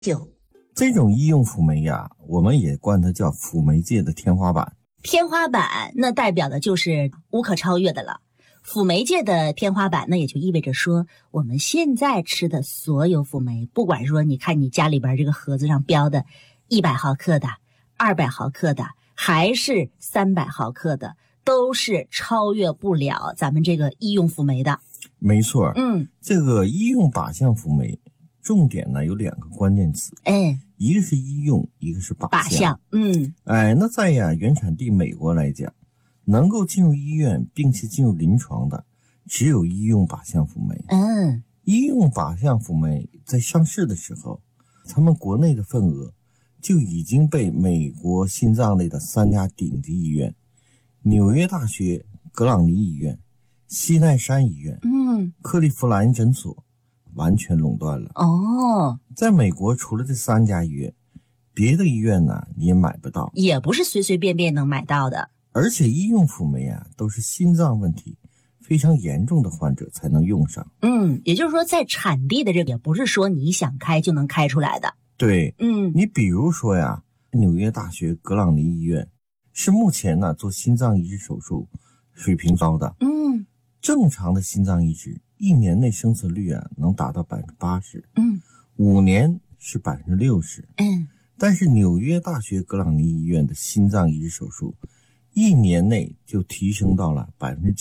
9。 这种医用辅酶呀，我们也管它叫辅酶界的天花板。 天花板那代表的就是无可超越的了。辅酶界的天花板，那也就意味着说，我们现在吃的所有辅酶，不管说你看你家里边这个盒子上标的100毫克的、200毫克的，还是300毫克的，都是超越不了咱们这个医用辅酶的。 没错，这个医用靶向辅酶，重点呢有2个关键词，一个是医用，一个是靶向。那在原产地美国来讲，能够进入医院并且进入临床的，只有医用靶向辅酶。医用靶向辅酶在上市的时候，他们国内的份额就已经被美国心脏类的3家顶级医院，纽约大学格朗尼医院、西奈山医院、克利夫兰诊所完全垄断了。在美国除了这3家医院，别的医院呢你也买不到， 也不是随随便便能买到的。 而且医用辅酶都是心脏问题非常严重的患者才能用上。 也就是说在产地的这个也不是说你想开就能开出来的。 对，你比如说纽约大学格朗尼医院是目前呢做心脏移植手术水平高的。正常的心脏移植1年内生存率能达到80%。5年是60%。但是纽约大学格朗尼医院的心脏移植手术1年内就提升到了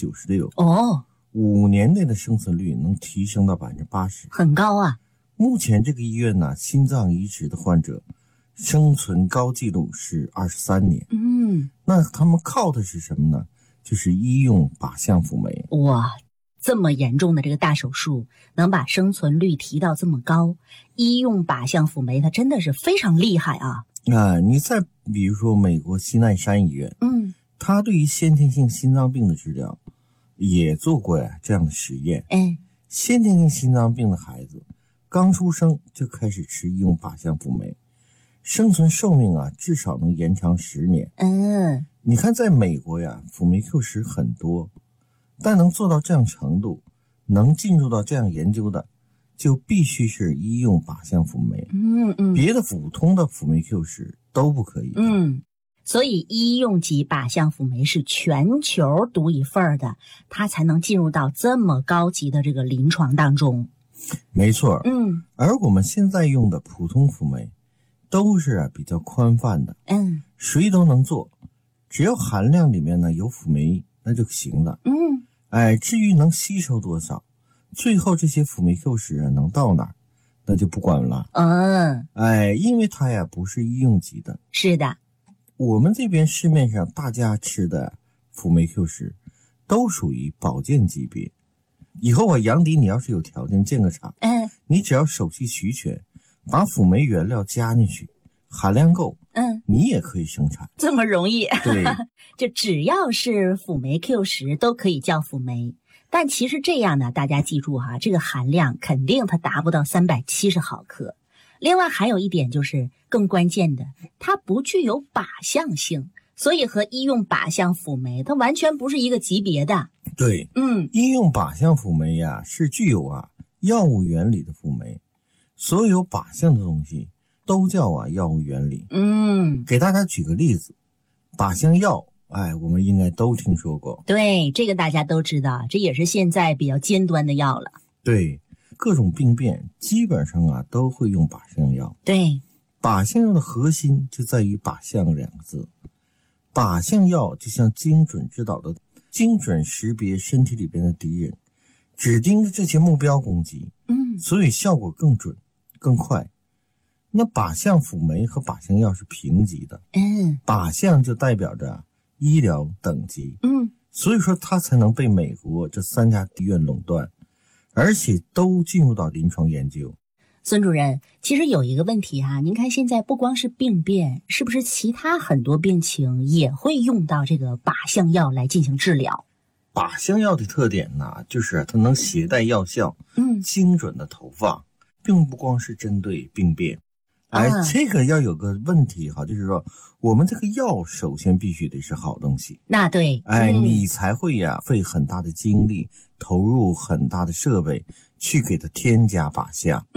96%。5年内的生存率能提升到80%， 很高啊。 目前这个医院呢，心脏移植的患者生存高纪录是23年。那他们靠的是什么呢？就是医用靶向辅酶。 哇，这么严重的这个大手术能把生存率提到这么高，医用靶向辅酶它真的是非常厉害啊。 你再比如说美国西奈山医院，他对于先天性心脏病的治疗也做过这样的实验。先天性心脏病的孩子刚出生就开始吃医用靶向辅酶，生存寿命至少能延长10年。你看在美国辅酶 Q10 很多，但能做到这样程度，能进入到这样研究的，就必须是医用靶向辅酶。别的普通的辅酶 Q10 都不可以。 所以医用级靶向辅酶是全球独一份的，它才能进入到这么高级的这个临床当中。 没错。而我们现在用的普通辅酶都是比较宽泛的，谁都能做，只要含量里面呢有辅酶那就行了。至于能吸收多少，最后这些辅酶 Q10 能到哪儿，那就不管了。因为它不是医用级的。 是的， 我们这边市面上大家吃的辅酶 Q10 都属于保健级别。以后杨迪你要是有条件建个厂，你只要手续齐全，把辅酶原料加进去，含量够，你也可以生产。 这么容易？ 对， 就只要是辅酶 Q10 都可以叫辅酶。但其实这样呢，大家记住这个含量肯定它达不到370毫克。另外还有一点就是更关键的，它不具有靶向性，所以和医用靶向辅酶它完全不是一个级别的。 对，医用靶向辅酶是具有药物原理的辅酶，所有靶向的东西都叫药物原理。给大家举个例子，靶向药我们应该都听说过。 对，这个大家都知道，这也是现在比较尖端的药了。 对，各种病变基本上都会用靶向药。 对， 靶向药的核心就在于靶向2个字。靶向药就像精准制导的，精准识别身体里边的敌人，只盯着这些目标攻击。所以效果更准更快。那靶向辅酶和靶向药是平级的。靶向就代表着医疗等级。所以说它才能被美国这3家医院垄断，而且都进入到临床研究。 孙主任，其实有一个问题您看现在不光是病变，是不是其他很多病情也会用到这个靶向药来进行治疗？ 靶向药的特点呢，就是它能携带药效，精准的投放，并不光是针对病变。这个要有个问题就是说我们这个药首先必须得是好东西。 那对， 你才会费很大的精力，投入很大的设备去给它添加靶向。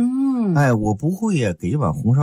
哎，我不会呀，给一碗红烧